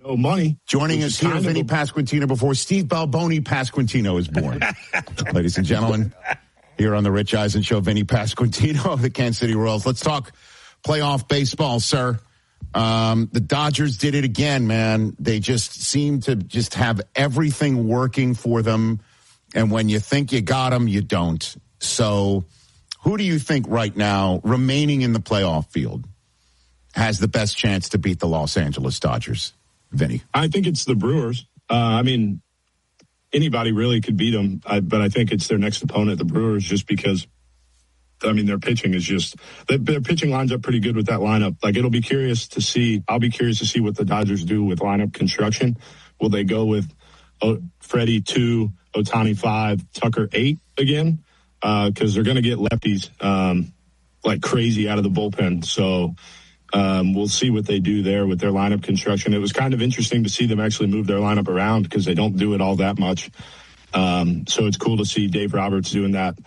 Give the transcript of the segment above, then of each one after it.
No money. Joining us here, Vinny Pasquantino, before Steve Balboni Pasquantino is born. Ladies and gentlemen, here on the Rich Eisen Show, Vinny Pasquantino of the Kansas City Royals. Let's talk playoff baseball, sir. The Dodgers did it again, man. They just seem to just have everything working for them. And when you think you got them, you don't. So who do you think right now, remaining in the playoff field, has the best chance to beat the Los Angeles Dodgers? Vinny? I think it's the Brewers. Anybody really could beat them, but I think it's their next opponent, the Brewers, just because, their pitching is just, their pitching lines up pretty good with that lineup. Like, I'll be curious to see what the Dodgers do with lineup construction. Will they go with Freddie 2, Ohtani 5, Tucker 8 again? Because they're going to get lefties like crazy out of the bullpen. So, we'll see what they do there with their lineup construction. It was kind of interesting to see them actually move their lineup around because they don't do it all that much. So it's cool to see Dave Roberts doing that.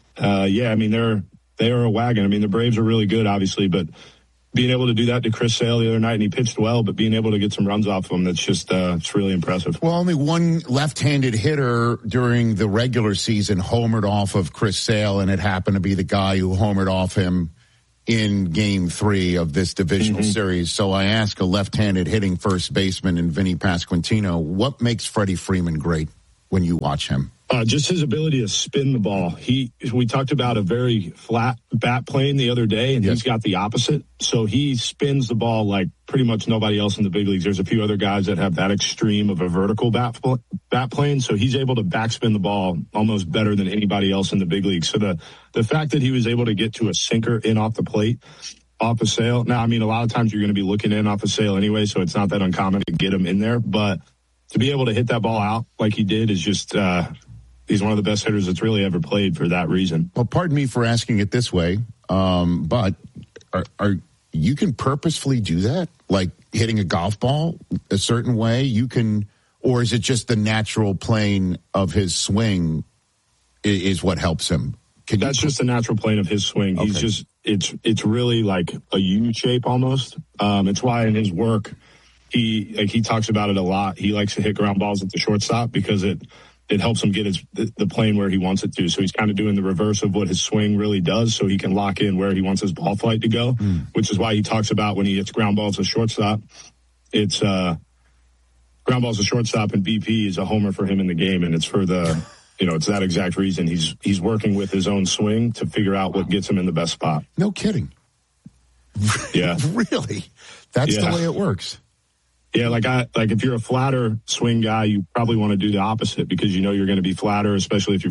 They are a wagon. The Braves are really good, obviously, but being able to do that to Chris Sale the other night, and he pitched well, but being able to get some runs off of him, that's just it's really impressive. Well, only one left-handed hitter during the regular season homered off of Chris Sale, and it happened to be the guy who homered off him in Game 3 of this divisional series. So I ask a left-handed hitting first baseman in Vinny Pasquantino, what makes Freddie Freeman great when you watch him? Just his ability to spin the ball. We talked about a very flat bat plane the other day, and he's got the opposite. So he spins the ball like pretty much nobody else in the big leagues. There's a few other guys that have that extreme of a vertical bat plane. So he's able to backspin the ball almost better than anybody else in the big leagues. So the fact that he was able to get to a sinker in off the plate, off a Sale. Now, a lot of times you're going to be looking in off a Sale anyway, so it's not that uncommon to get him in there. But to be able to hit that ball out like he did is just he's one of the best hitters that's really ever played for that reason. Well, pardon me for asking it this way, but you can purposefully do that? Like hitting a golf ball a certain way? You can, or is it just the natural plane of his swing is what helps him? That's just the natural plane of his swing. Okay. He's just, it's really like a U shape almost. It's why in his work, he talks about it a lot. He likes to hit ground balls at the shortstop because it helps him get the plane where he wants it to. So he's kind of doing the reverse of what his swing really does so he can lock in where he wants his ball flight to go, which is why he talks about when he hits ground balls to shortstop, it's ground balls to shortstop, and BP is a homer for him in the game. And it's for it's that exact reason. He's working with his own swing to figure out what gets him in the best spot. No kidding. Yeah. Really? That's the way it works. Yeah, like if you're a flatter swing guy, you probably want to do the opposite because you're going to be flatter, especially if you're